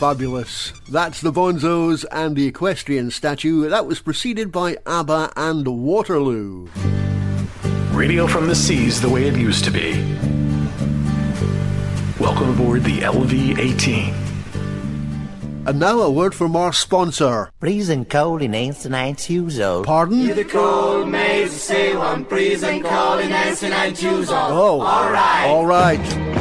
Fabulous. That's the Bonzos and the Equestrian Statue. That was preceded by ABBA and Waterloo. Radio from the seas the way it used to be. Welcome aboard the LV-18. And now a word from our sponsor. Freezing cold in Ensign Tuesday. Pardon? You're the cold maze, say one freezing cold in Ensign Tuesday. Oh, all right.